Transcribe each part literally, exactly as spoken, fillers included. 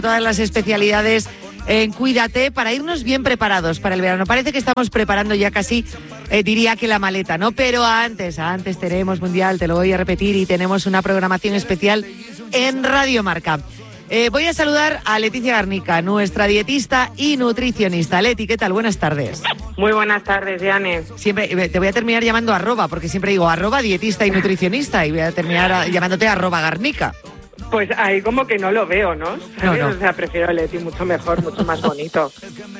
todas las especialidades en Cuídate para irnos bien preparados para el verano. Parece que estamos preparando ya casi, eh, diría que la maleta, ¿no? Pero antes, antes tenemos Mundial, te lo voy a repetir, y tenemos una programación especial en Radio Marca. Eh, voy a saludar a Leticia Garnica, nuestra dietista y nutricionista. Leti, ¿qué tal? Buenas tardes. Muy buenas tardes, Diane. Siempre te voy a terminar llamando arroba, porque siempre digo arroba dietista y nutricionista, y voy a terminar a, llamándote arroba Garnica. Pues ahí como que no lo veo, ¿no? No, no. O sea, prefiero Leti, mucho mejor, mucho más bonito.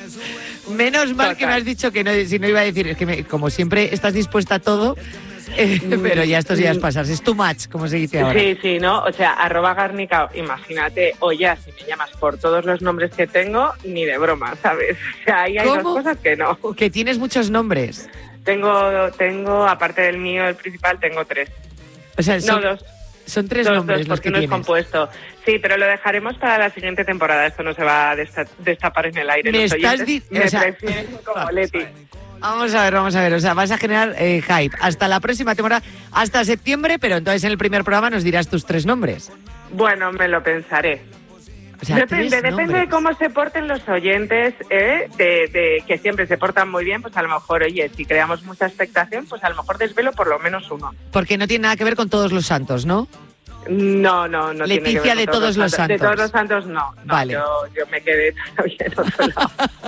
Menos mal Total. Que me has dicho que no, si no iba a decir, es que me, como siempre estás dispuesta a todo, eh, pero ya estos días pasas, es too much, como se dice ahora. Sí, sí, ¿no? O sea, arroba Garnica, imagínate, o ya, si me llamas por todos los nombres que tengo, ni de broma, ¿sabes? O sea, ahí hay ¿Cómo? dos cosas que no. Que tienes muchos nombres. Tengo, tengo, aparte del mío, el principal, tengo tres. O sea, son, no, dos. Son tres dos, nombres dos, los que no tienes. Es compuesto. Sí, pero lo dejaremos para la siguiente temporada. Esto no se va a desta- destapar en el aire. Me los estás diciendo... Me o sea, prefieren como Leti. Vamos a ver, vamos a ver. O sea, vas a generar eh, hype hasta la próxima temporada, hasta septiembre, pero entonces en el primer programa nos dirás tus tres nombres. Bueno, me lo pensaré. O sea, depende, depende de cómo se porten los oyentes, ¿eh? de, de que siempre se portan muy bien, pues a lo mejor, oye, si creamos mucha expectación, pues a lo mejor desvelo por lo menos uno. Porque no tiene nada que ver con Todos los Santos, ¿no? No, no, no. Leticia tiene que ver de con Todos los Santos. De Todos los Santos, no. no vale. Yo, yo me quedé todavía en otro lado.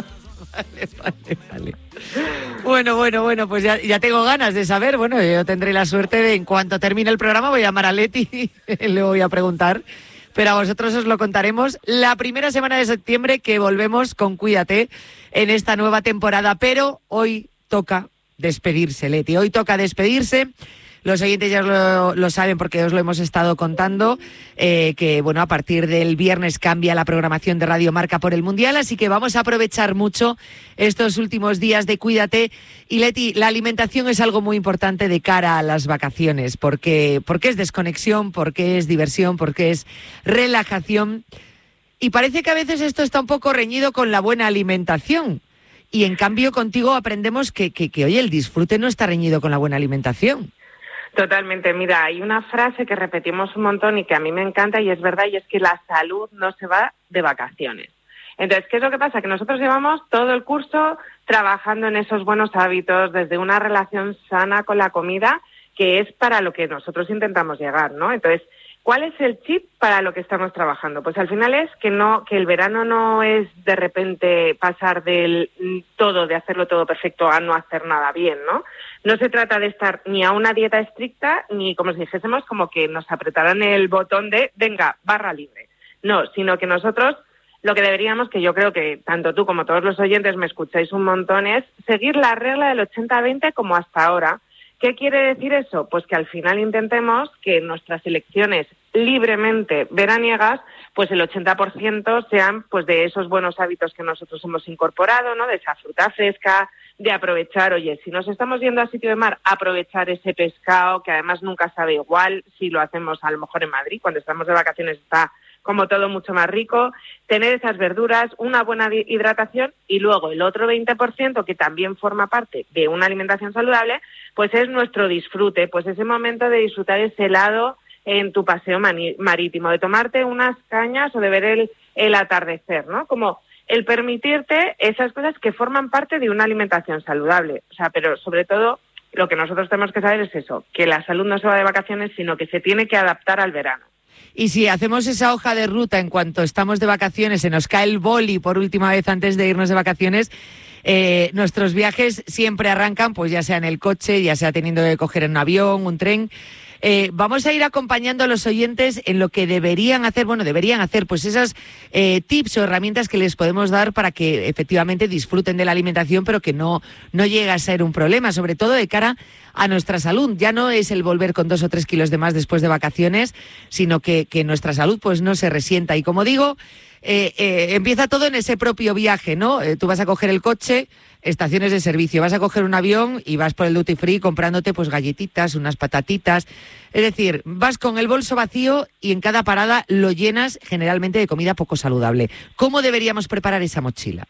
Vale, vale, vale. Bueno, bueno, bueno, pues ya, ya tengo ganas de saber. Bueno, yo tendré la suerte de, en cuanto termine el programa, voy a llamar a Leti y le voy a preguntar. Pero a vosotros os lo contaremos la primera semana de septiembre, que volvemos con Cuídate en esta nueva temporada. Pero hoy toca despedirse, Leti. Hoy toca despedirse. Los oyentes ya lo, lo saben porque os lo hemos estado contando, eh, que bueno, a partir del viernes cambia la programación de Radio Marca por el Mundial, así que vamos a aprovechar mucho estos últimos días de Cuídate. Y Leti, la alimentación es algo muy importante de cara a las vacaciones, porque, porque es desconexión, porque es diversión, porque es relajación. Y parece que a veces esto está un poco reñido con la buena alimentación. Y en cambio contigo aprendemos que, que, que oye, el disfrute no está reñido con la buena alimentación. Totalmente. Mira, hay una frase que repetimos un montón y que a mí me encanta y es verdad, y es que la salud no se va de vacaciones. Entonces, ¿qué es lo que pasa? Que nosotros llevamos todo el curso trabajando en esos buenos hábitos, desde una relación sana con la comida, que es para lo que nosotros intentamos llegar, ¿no? Entonces, ¿cuál es el chip para lo que estamos trabajando? Pues al final es que no, que el verano no es de repente pasar del todo, de hacerlo todo perfecto, a no hacer nada bien, ¿no? No se trata de estar ni a una dieta estricta, ni como si dijésemos como que nos apretaran el botón de, venga, barra libre. No, sino que nosotros lo que deberíamos, que yo creo que tanto tú como todos los oyentes me escucháis un montón, es seguir la regla del ochenta veinte como hasta ahora. ¿Qué quiere decir eso? Pues que al final intentemos que nuestras elecciones libremente veraniegas, pues el ochenta por ciento sean pues de esos buenos hábitos que nosotros hemos incorporado, ¿no? De esa fruta fresca, de aprovechar, oye, si nos estamos yendo a sitio de mar, aprovechar ese pescado, que además nunca sabe igual si lo hacemos a lo mejor en Madrid, cuando estamos de vacaciones está como todo mucho más rico, tener esas verduras, una buena hidratación y luego el otro veinte por ciento que también forma parte de una alimentación saludable, pues es nuestro disfrute, pues ese momento de disfrutar ese helado en tu paseo mani- marítimo, de tomarte unas cañas o de ver el, el atardecer, ¿no? Como el permitirte esas cosas que forman parte de una alimentación saludable. O sea, pero sobre todo lo que nosotros tenemos que saber es eso, que la salud no se va de vacaciones, sino que se tiene que adaptar al verano. Y si hacemos esa hoja de ruta en cuanto estamos de vacaciones, se nos cae el boli por última vez antes de irnos de vacaciones, eh, nuestros viajes siempre arrancan, pues ya sea en el coche, ya sea teniendo que coger un avión, un tren. Eh, vamos a ir acompañando a los oyentes en lo que deberían hacer, bueno, deberían hacer pues esas eh, tips o herramientas que les podemos dar para que efectivamente disfruten de la alimentación, pero que no, no llegue a ser un problema, sobre todo de cara a nuestra salud. Ya no es el volver con dos o tres kilos de más después de vacaciones, sino que, que nuestra salud pues no se resienta. Y como digo, eh, eh, empieza todo en ese propio viaje, ¿no? Eh, tú vas a coger el coche, estaciones de servicio, vas a coger un avión y vas por el duty free comprándote pues galletitas, unas patatitas. Es decir, vas con el bolso vacío y en cada parada lo llenas generalmente de comida poco saludable. ¿Cómo deberíamos preparar esa mochila?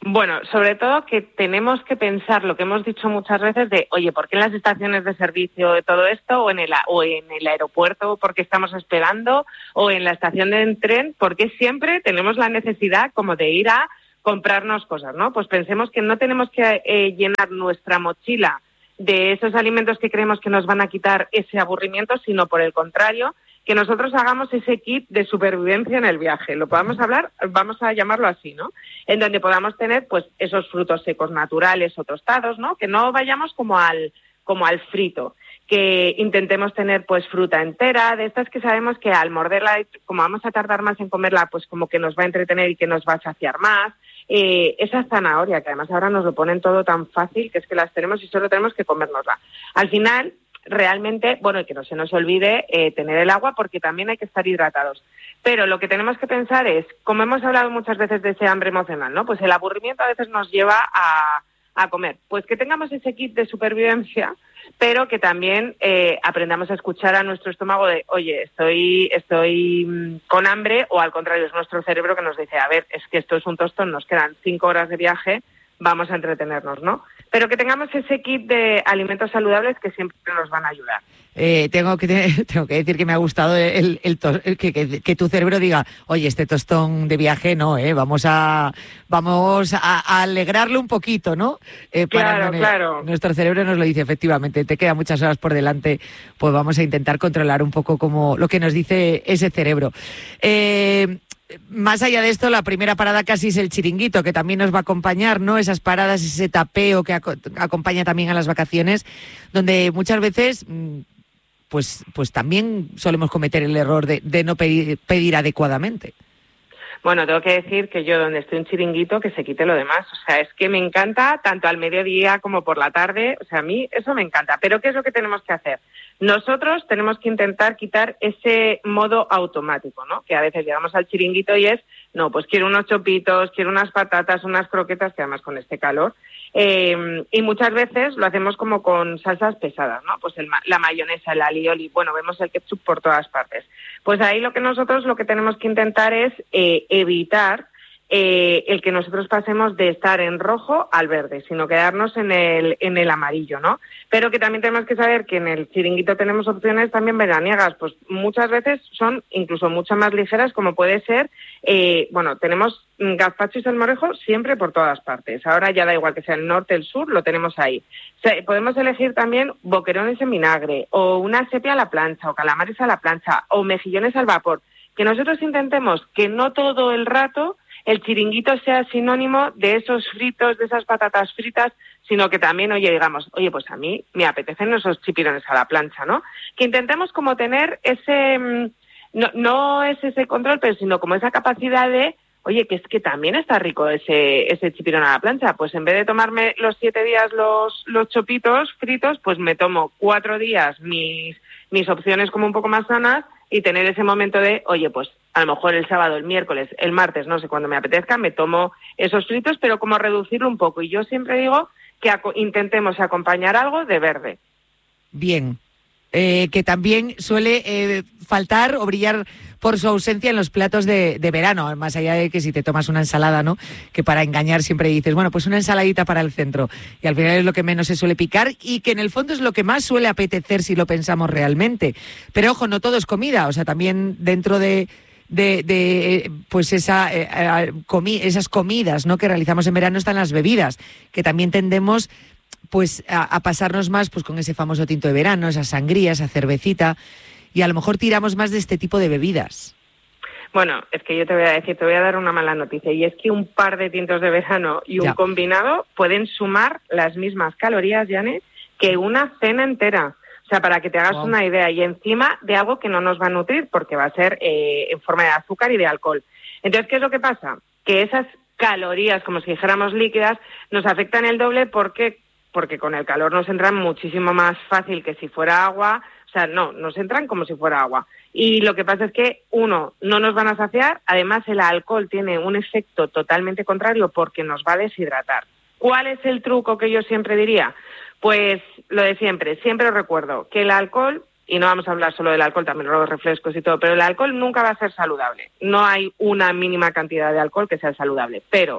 Bueno, sobre todo que tenemos que pensar lo que hemos dicho muchas veces de, oye, ¿por qué en las estaciones de servicio de todo esto? O en el, o en el aeropuerto, ¿por qué estamos esperando? O en la estación de tren, ¿por qué siempre tenemos la necesidad como de ir a comprarnos cosas, ¿no? Pues pensemos que no tenemos que eh, llenar nuestra mochila de esos alimentos que creemos que nos van a quitar ese aburrimiento, sino por el contrario, que nosotros hagamos ese kit de supervivencia en el viaje. Lo podamos hablar, vamos a llamarlo así, ¿no? En donde podamos tener, pues, esos frutos secos naturales o tostados, ¿no? Que no vayamos como al, como al frito. Que intentemos tener, pues, fruta entera, de estas que sabemos que al morderla, como vamos a tardar más en comerla, pues como que nos va a entretener y que nos va a saciar más. Eh, esa zanahoria, que además ahora nos lo ponen todo tan fácil, que es que las tenemos y solo tenemos que comérnosla. Al final, realmente, bueno, y que no se nos olvide eh, tener el agua, porque también hay que estar hidratados. Pero lo que tenemos que pensar es, como hemos hablado muchas veces de ese hambre emocional, ¿no? Pues el aburrimiento a veces nos lleva a, a comer. Pues que tengamos ese kit de supervivencia, pero que también eh, aprendamos a escuchar a nuestro estómago de, oye, estoy, estoy mmm, con hambre, o al contrario, es nuestro cerebro que nos dice, a ver, es que esto es un tostón, nos quedan cinco horas de viaje, vamos a entretenernos, ¿no? Pero que tengamos ese kit de alimentos saludables que siempre nos van a ayudar. Eh, tengo que tengo que decir que me ha gustado el, el, tos, el que, que, que tu cerebro diga, oye, este tostón de viaje no, eh, vamos a vamos a, a alegrarlo un poquito, ¿no? Eh, claro, para, claro. Nuestro cerebro nos lo dice, efectivamente, te quedan muchas horas por delante, pues vamos a intentar controlar un poco como lo que nos dice ese cerebro. Eh, Más allá de esto, la primera parada casi es el chiringuito, que también nos va a acompañar, ¿no? Esas paradas, ese tapeo que ac- acompaña también a las vacaciones, donde muchas veces, pues, pues también solemos cometer el error de, de no pedir, pedir adecuadamente. Bueno, tengo que decir que yo donde estoy un chiringuito, que se quite lo demás. O sea, es que me encanta tanto al mediodía como por la tarde. O sea, a mí eso me encanta. Pero ¿qué es lo que tenemos que hacer? Nosotros tenemos que intentar quitar ese modo automático, ¿no? Que a veces llegamos al chiringuito y es, no, pues quiero unos chopitos, quiero unas patatas, unas croquetas, que además con este calor. Eh, y muchas veces lo hacemos como con salsas pesadas, ¿no? Pues el, la mayonesa, el alioli, bueno, vemos el ketchup por todas partes. Pues ahí lo que nosotros lo que tenemos que intentar es eh, evitar eh, el que nosotros pasemos de estar en rojo al verde, sino quedarnos en el en el amarillo, ¿no? Pero que también tenemos que saber que en el chiringuito tenemos opciones también veraniegas, pues muchas veces son incluso mucho más ligeras, como puede ser, eh, bueno, tenemos gazpacho y salmorejo siempre por todas partes. Ahora ya da igual que sea el norte, el sur, lo tenemos ahí. O sea, podemos elegir también boquerones en vinagre, o una sepia a la plancha, o calamares a la plancha, o mejillones al vapor. Que nosotros intentemos que no todo el rato el chiringuito sea sinónimo de esos fritos, de esas patatas fritas, sino que también, oye, digamos, oye, pues a mí me apetecen esos chipirones a la plancha, ¿no? Que intentemos como tener ese, no, no es ese control, pero sino como esa capacidad de, oye, que es que también está rico ese ese chipirón a la plancha. Pues en vez de tomarme los siete días los los chopitos fritos, pues me tomo cuatro días mis mis opciones como un poco más sanas y tener ese momento de, oye, pues a lo mejor el sábado, el miércoles, el martes, no sé, cuando me apetezca, me tomo esos fritos, pero como reducirlo un poco. Y yo siempre digo que aco- intentemos acompañar algo de verde. Bien. Eh, que también suele eh, faltar o brillar por su ausencia en los platos de, de verano, más allá de que si te tomas una ensalada, ¿no? Que para engañar siempre dices, bueno, pues una ensaladita para el centro, y al final es lo que menos se suele picar y que en el fondo es lo que más suele apetecer si lo pensamos realmente. Pero ojo, no todo es comida, o sea, también dentro de de, de pues esa eh, comi- esas comidas, ¿no? Que realizamos en verano están las bebidas, que también tendemos pues a, a pasarnos más pues con ese famoso tinto de verano, esa sangría, esa cervecita, y a lo mejor tiramos más de este tipo de bebidas. Bueno, es que yo te voy a decir, te voy a dar una mala noticia, y es que un par de tintos de verano y un ya. combinado pueden sumar las mismas calorías, Yane, que una cena entera. O sea, para que te hagas wow. una idea, y encima de algo que no nos va a nutrir, porque va a ser eh, en forma de azúcar y de alcohol. Entonces, ¿qué es lo que pasa? Que esas calorías, como si dijéramos líquidas, nos afectan el doble porque porque con el calor nos entran muchísimo más fácil que si fuera agua. O sea, no, nos entran como si fuera agua. Y lo que pasa es que, uno, no nos van a saciar, además el alcohol tiene un efecto totalmente contrario porque nos va a deshidratar. ¿Cuál es el truco que yo siempre diría? Pues lo de siempre, siempre os recuerdo que el alcohol, y no vamos a hablar solo del alcohol, también los refrescos y todo, pero el alcohol nunca va a ser saludable. No hay una mínima cantidad de alcohol que sea saludable, pero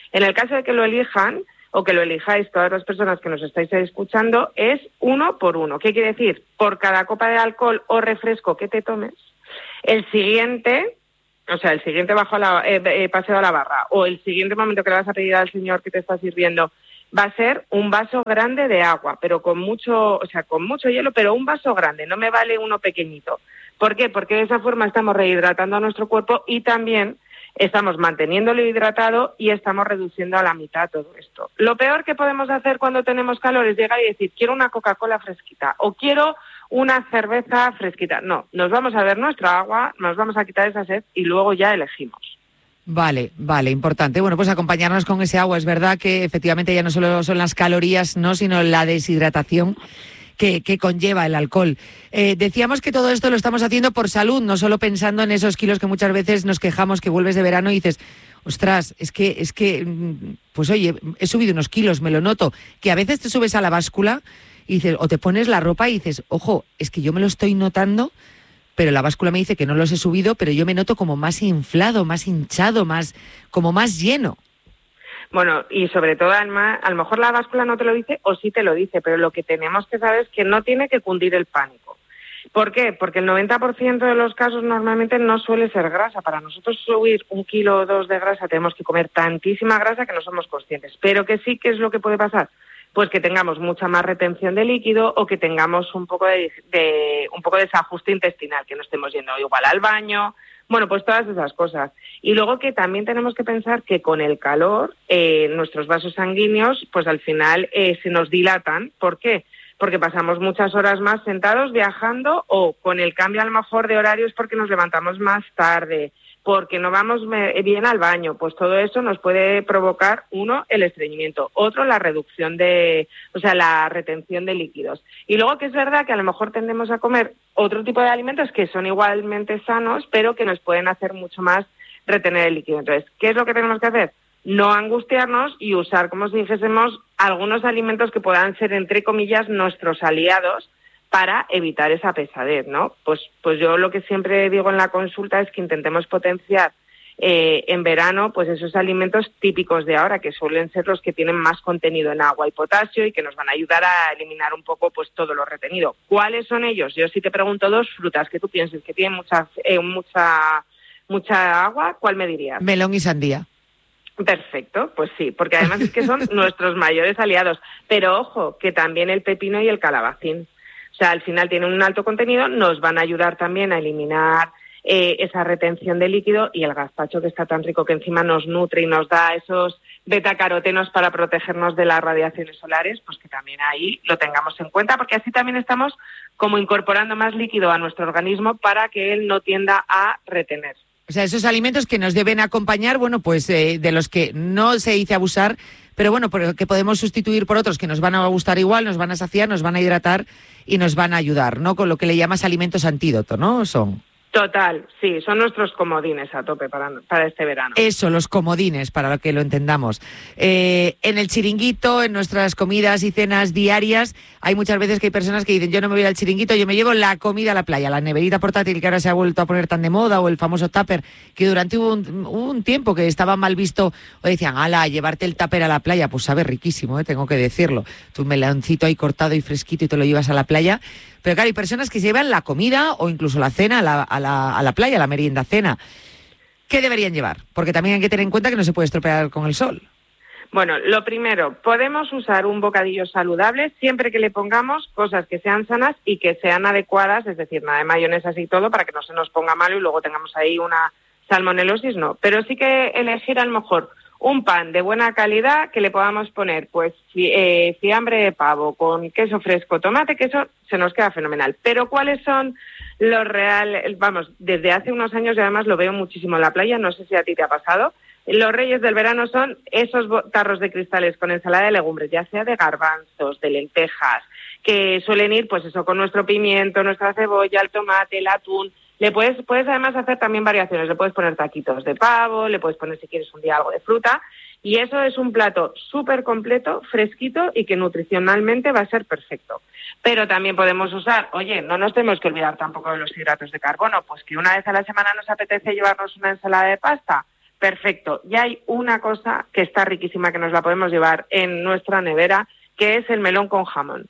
En el caso de que lo elijan, o que lo elijáis todas las personas que nos estáis escuchando, es uno por uno. ¿Qué quiere decir? Por cada copa de alcohol o refresco que te tomes, el siguiente, o sea, el siguiente bajo la, eh, eh, paseo a la barra, o el siguiente momento que le vas a pedir al señor que te está sirviendo, va a ser un vaso grande de agua, pero con mucho, o sea, con mucho hielo, pero un vaso grande, no me vale uno pequeñito. ¿Por qué? Porque de esa forma estamos rehidratando a nuestro cuerpo y también estamos manteniéndolo hidratado y estamos reduciendo a la mitad todo esto. Lo peor que podemos hacer cuando tenemos calor es llegar y decir, quiero una Coca-Cola fresquita o quiero una cerveza fresquita. No, nos vamos a ver nuestra agua, nos vamos a quitar esa sed y luego ya elegimos. Vale, vale, importante. Bueno, pues acompañarnos con ese agua. Es verdad que efectivamente ya no solo son las calorías, no, sino la deshidratación que, que conlleva el alcohol. Eh, decíamos que todo esto lo estamos haciendo por salud, no solo pensando en esos kilos que muchas veces nos quejamos que vuelves de verano y dices, ostras, es que, es que, pues oye, he subido unos kilos, me lo noto. Que a veces te subes a la báscula y dices, o te pones la ropa y dices, ojo, es que yo me lo estoy notando, pero la báscula me dice que no los he subido, pero yo me noto como más inflado, más hinchado, más como más lleno. Bueno, y sobre todo, Alma, a lo mejor la báscula no te lo dice o sí te lo dice, pero lo que tenemos que saber es que no tiene que cundir el pánico. ¿Por qué? Porque el noventa por ciento de los casos normalmente no suele ser grasa. Para nosotros subir un kilo o dos de grasa tenemos que comer tantísima grasa que no somos conscientes. Pero que sí, ¿qué es lo que puede pasar? Pues que tengamos mucha más retención de líquido o que tengamos un poco de, de un poco de desajuste intestinal, que no estemos yendo igual al baño, bueno, pues todas esas cosas. Y luego que también tenemos que pensar que con el calor eh, nuestros vasos sanguíneos pues al final eh, se nos dilatan. ¿Por qué? Porque pasamos muchas horas más sentados viajando o con el cambio a lo mejor de horarios porque nos levantamos más tarde, porque no vamos bien al baño, pues todo eso nos puede provocar, uno, el estreñimiento, otro, la reducción de, o sea, la retención de líquidos. Y luego que es verdad que a lo mejor tendemos a comer otro tipo de alimentos que son igualmente sanos, pero que nos pueden hacer mucho más retener el líquido. Entonces, ¿qué es lo que tenemos que hacer? No angustiarnos y usar, como si dijésemos, algunos alimentos que puedan ser, entre comillas, nuestros aliados, para evitar esa pesadez, ¿no? Pues, pues yo lo que siempre digo en la consulta es que intentemos potenciar eh, en verano pues esos alimentos típicos de ahora, que suelen ser los que tienen más contenido en agua y potasio y que nos van a ayudar a eliminar un poco pues todo lo retenido. ¿Cuáles son ellos? Yo sí te pregunto dos frutas que tú pienses que tienen mucha, eh, mucha, mucha agua, ¿cuál me dirías? Melón y sandía. Perfecto, pues sí, porque además es que son nuestros mayores aliados. Pero ojo, que también el pepino y el calabacín. O sea, al final tienen un alto contenido, nos van a ayudar también a eliminar eh, esa retención de líquido, y el gazpacho, que está tan rico, que encima nos nutre y nos da esos betacarotenos para protegernos de las radiaciones solares, pues que también ahí lo tengamos en cuenta, porque así también estamos como incorporando más líquido a nuestro organismo para que él no tienda a retener. O sea, esos alimentos que nos deben acompañar, bueno, pues eh, de los que no se dice abusar, pero bueno, que podemos sustituir por otros que nos van a gustar igual, nos van a saciar, nos van a hidratar y nos van a ayudar, ¿no? Con lo que le llamas alimentos antídoto, ¿no? Son. Total, sí, son nuestros comodines a tope para, para este verano. Eso, los comodines, para lo que lo entendamos. Eh, en el chiringuito, en nuestras comidas y cenas diarias, hay muchas veces que hay personas que dicen, yo no me voy al chiringuito, yo me llevo la comida a la playa, la neverita portátil que ahora se ha vuelto a poner tan de moda, o el famoso tupper, que durante un, un tiempo que estaba mal visto, o decían, ala, llevarte el tupper a la playa, pues sabe riquísimo, ¿eh? Tengo que decirlo. Tu meloncito ahí cortado y fresquito y te lo llevas a la playa. Pero claro, hay personas que llevan la comida o incluso la cena a la, a la, a la playa, la merienda cena. ¿Qué deberían llevar? Porque también hay que tener en cuenta que no se puede estropear con el sol. Bueno, lo primero, podemos usar un bocadillo saludable siempre que le pongamos cosas que sean sanas y que sean adecuadas, es decir, nada de mayonesas y todo, para que no se nos ponga malo y luego tengamos ahí una salmonelosis, no. Pero sí que elegir a lo mejor un pan de buena calidad que le podamos poner pues eh, fiambre de pavo con queso fresco, tomate, que eso se nos queda fenomenal. Pero ¿cuáles son los reales? Vamos, desde hace unos años y además lo veo muchísimo en la playa, no sé si a ti te ha pasado. Los reyes del verano son esos tarros de cristales con ensalada de legumbres, ya sea de garbanzos, de lentejas, que suelen ir pues eso con nuestro pimiento, nuestra cebolla, el tomate, el atún. Le puedes, puedes además hacer también variaciones, le puedes poner taquitos de pavo, le puedes poner si quieres un día algo de fruta, y eso es un plato súper completo, fresquito y que nutricionalmente va a ser perfecto. Pero también podemos usar, oye, no nos tenemos que olvidar tampoco de los hidratos de carbono, pues que una vez a la semana nos apetece llevarnos una ensalada de pasta, perfecto. Y hay una cosa que está riquísima, que nos la podemos llevar en nuestra nevera, que es el melón con jamón.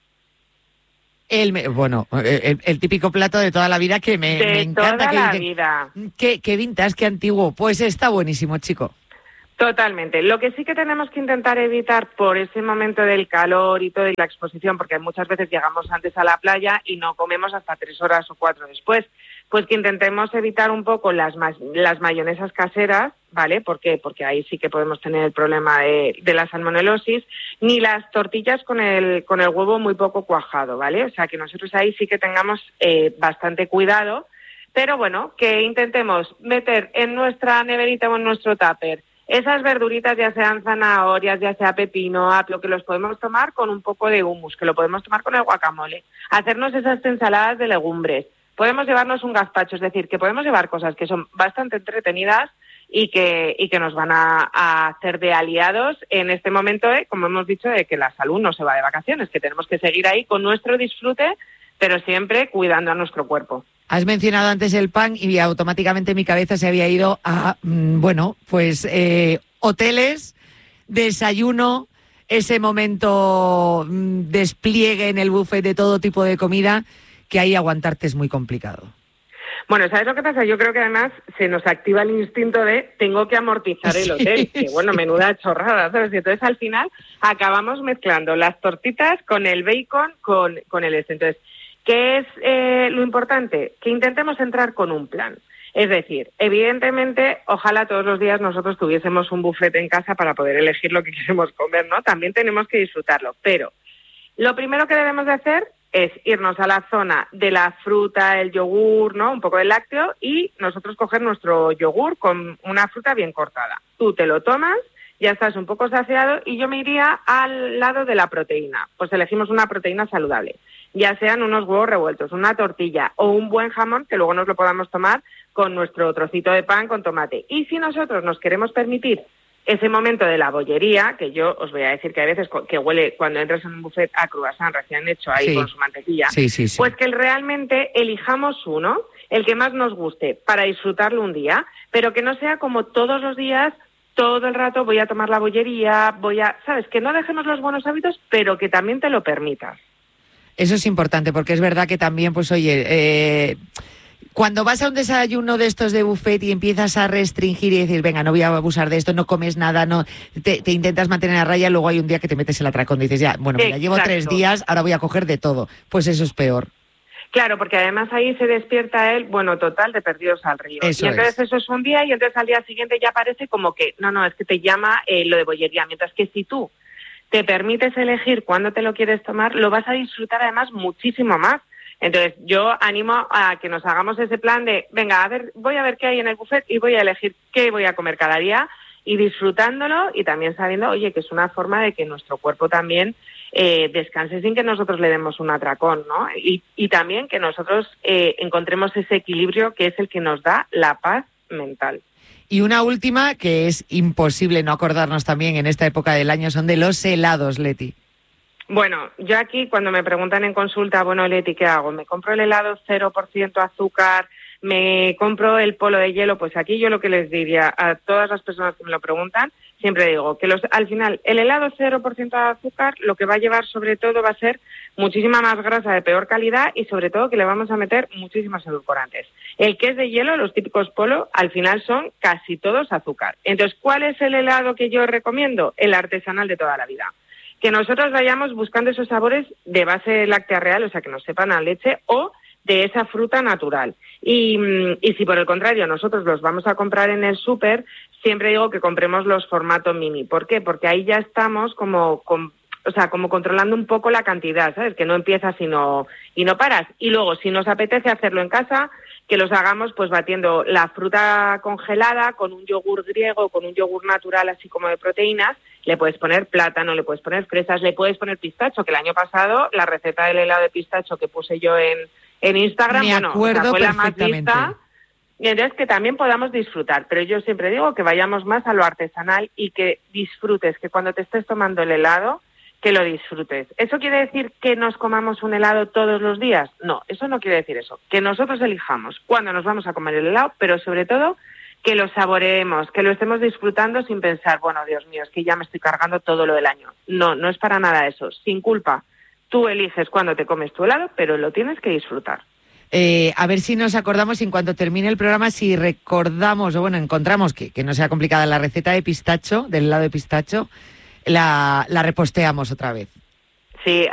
El, bueno, el, el típico plato de toda la vida que me, de me encanta. Toda que la dicen, vida. Qué, qué vintage, qué antiguo. Pues está buenísimo, chico. Totalmente. Lo que sí que tenemos que intentar evitar por ese momento del calor y toda la exposición, porque muchas veces llegamos antes a la playa y no comemos hasta tres horas o cuatro después, pues que intentemos evitar un poco las, las mayonesas caseras, ¿vale? ¿Por qué? Porque ahí sí que podemos tener el problema de, de la salmonelosis, ni las tortillas con el, con el huevo muy poco cuajado, ¿vale? O sea, que nosotros ahí sí que tengamos eh, bastante cuidado, pero bueno, que intentemos meter en nuestra neverita o en nuestro tupper esas verduritas, ya sean zanahorias, ya sea pepino, apio, que los podemos tomar con un poco de hummus, que lo podemos tomar con el guacamole, hacernos esas ensaladas de legumbres, podemos llevarnos un gazpacho, es decir, que podemos llevar cosas que son bastante entretenidas y que, y que nos van a, a hacer de aliados en este momento, eh, como hemos dicho, de que la salud no se va de vacaciones, que tenemos que seguir ahí con nuestro disfrute, pero siempre cuidando a nuestro cuerpo. Has mencionado antes el pan y automáticamente mi cabeza se había ido a, bueno, pues eh, hoteles, desayuno, ese momento despliegue en el buffet de todo tipo de comida, que ahí aguantarte es muy complicado. Bueno, ¿sabes lo que pasa? Yo creo que además se nos activa el instinto de tengo que amortizar el hotel, sí, que bueno, menuda chorrada, ¿sabes? Y entonces al final acabamos mezclando las tortitas con el bacon, con, con el este. Entonces, ¿qué es eh, lo importante? Que intentemos entrar con un plan. Es decir, evidentemente, ojalá todos los días nosotros tuviésemos un buffet en casa para poder elegir lo que queremos comer, ¿no? También tenemos que disfrutarlo, pero lo primero que debemos de hacer es irnos a la zona de la fruta, el yogur, ¿no? Un poco de lácteo y nosotros coger nuestro yogur con una fruta bien cortada. Tú te lo tomas, ya estás un poco saciado y yo me iría al lado de la proteína. Pues elegimos una proteína saludable, ya sean unos huevos revueltos, una tortilla o un buen jamón que luego nos lo podamos tomar con nuestro trocito de pan con tomate. Y si nosotros nos queremos permitir ese momento de la bollería, que yo os voy a decir que hay veces que huele cuando entras en un buffet a croissant recién hecho ahí sí, con su mantequilla, sí, sí, sí. Pues que realmente elijamos uno, el que más nos guste, para disfrutarlo un día, pero que no sea como todos los días, todo el rato voy a tomar la bollería, voy a, ¿sabes? Que no dejemos los buenos hábitos, pero que también te lo permitas. Eso es importante, porque es verdad que también, pues oye, eh, cuando vas a un desayuno de estos de buffet y empiezas a restringir y decir, venga, no voy a abusar de esto, no comes nada, no te, te intentas mantener a raya, luego hay un día que te metes el atracón y dices, ya, bueno, mira, llevo tres días, ahora voy a coger de todo. Pues eso es peor. Claro, porque además ahí se despierta él, bueno, total, de perdidos al río. Eso y entonces es. eso es un día y entonces al día siguiente ya parece como que, no, no, es que te llama eh, lo de bollería. Mientras que si tú te permites elegir cuándo te lo quieres tomar, lo vas a disfrutar además muchísimo más. Entonces yo animo a que nos hagamos ese plan de, venga, a ver, voy a ver qué hay en el buffet y voy a elegir qué voy a comer cada día y disfrutándolo y también sabiendo, oye, que es una forma de que nuestro cuerpo también eh, descanse sin que nosotros le demos un atracón, ¿no? Y, y también que nosotros eh, encontremos ese equilibrio que es el que nos da la paz mental. Y una última, que es imposible no acordarnos también en esta época del año, son de los helados, Leti. Bueno, yo aquí cuando me preguntan en consulta, bueno, Leti, ¿qué hago? ¿Me compro el helado cero por ciento azúcar? ¿Me compro el polo de hielo? Pues aquí yo lo que les diría a todas las personas que me lo preguntan, siempre digo que los, al final el helado cero por ciento de azúcar lo que va a llevar sobre todo va a ser muchísima más grasa de peor calidad y sobre todo que le vamos a meter muchísimos edulcorantes. El que es de hielo, los típicos polo, al final son casi todos azúcar. Entonces, ¿cuál es el helado que yo recomiendo? El artesanal de toda la vida. Que nosotros vayamos buscando esos sabores de base láctea real, o sea, que nos sepan a leche o de esa fruta natural. Y, y si por el contrario nosotros los vamos a comprar en el súper, siempre digo que compremos los formatos mini. ¿Por qué? Porque ahí ya estamos como, con, o sea, como controlando un poco la cantidad, ¿sabes? Que no empiezas y no, y no paras. Y luego, si nos apetece hacerlo en casa, que los hagamos pues batiendo la fruta congelada con un yogur griego, con un yogur natural así como de proteínas. Le puedes poner plátano, le puedes poner fresas, le puedes poner pistacho, que el año pasado la receta del helado de pistacho que puse yo en, en Instagram, Me bueno, acuerdo o sea, fue la más perfectamente. vista. Y entonces que también podamos disfrutar. Pero yo siempre digo que vayamos más a lo artesanal y que disfrutes, que cuando te estés tomando el helado, que lo disfrutes. ¿Eso quiere decir que nos comamos un helado todos los días? No, eso no quiere decir eso. Que nosotros elijamos cuándo nos vamos a comer el helado, pero sobre todo que lo saboreemos, que lo estemos disfrutando sin pensar, bueno, Dios mío, es que ya me estoy cargando todo lo del año. No, no es para nada eso, sin culpa. Tú eliges cuándo te comes tu helado, pero lo tienes que disfrutar. Eh, a ver si nos acordamos, en cuanto termine el programa, si recordamos, o bueno, encontramos que, que no sea complicada la receta de pistacho, del helado de pistacho, la, la reposteamos otra vez. Sí,